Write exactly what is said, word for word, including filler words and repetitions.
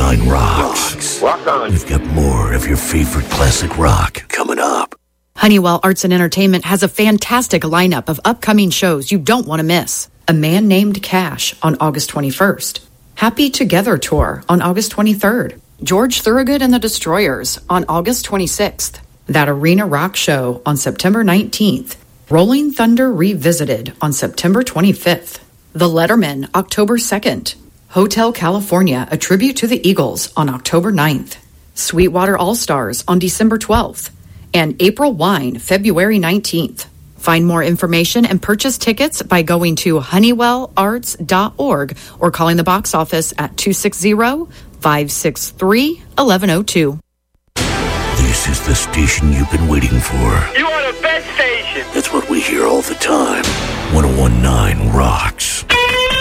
nine rocks. Rock on. We've got more of your favorite classic rock coming up. Honeywell Arts and Entertainment has a fantastic lineup of upcoming shows you don't want to miss. A Man Named Cash on August twenty-first. Happy Together Tour on August twenty-third. George Thorogood and the Destroyers on August twenty-sixth. That Arena Rock Show on September nineteenth. Rolling Thunder Revisited on September twenty-fifth. The Letterman, October second. Hotel California, a tribute to the Eagles on October ninth. Sweetwater All-Stars on December twelfth. And April Wine, February nineteenth. Find more information and purchase tickets by going to honeywell arts dot org or calling the box office at two six zero, five six three, one one zero two. This is the station you've been waiting for. You are the best station. That's what we hear all the time. one oh one point nine Rocks.